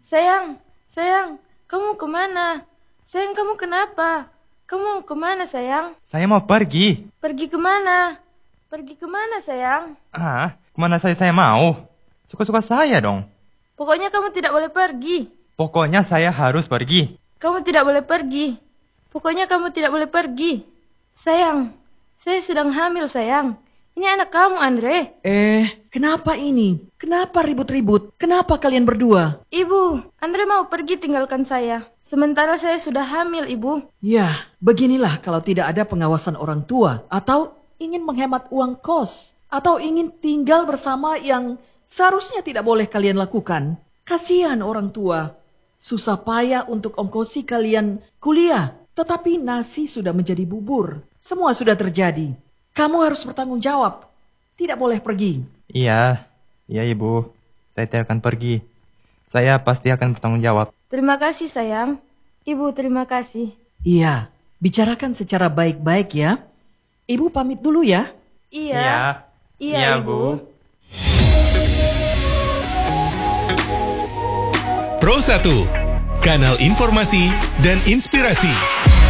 Sayang, sayang, kamu kemana? Sayang, kamu kenapa? Kamu kemana, sayang? Saya mau pergi. Pergi kemana? Pergi kemana, sayang? Kemana saya mau? Suka-suka saya dong. Pokoknya kamu tidak boleh pergi. Pokoknya saya harus pergi. Kamu tidak boleh pergi. Pokoknya kamu tidak boleh pergi. Sayang, saya sedang hamil, sayang. Ini anak kamu, Andre. Kenapa ini? Kenapa ribut-ribut? Kenapa kalian berdua? Ibu, Andre mau pergi tinggalkan saya. Sementara saya sudah hamil, Ibu. Ya, beginilah kalau tidak ada pengawasan orang tua. Atau ingin menghemat uang kos. Atau ingin tinggal bersama yang seharusnya tidak boleh kalian lakukan. Kasihan orang tua. Susah payah untuk ongkosi kalian kuliah. Tetapi nasi sudah menjadi bubur. Semua sudah terjadi. Kamu harus bertanggung jawab. Tidak boleh pergi. Iya Ibu. Saya tidak akan pergi. Saya pasti akan bertanggung jawab. Terima kasih, sayang. Ibu, terima kasih. Iya, bicarakan secara baik-baik ya. Ibu pamit dulu ya. Iya, Ibu. Pro 1, kanal informasi dan inspirasi.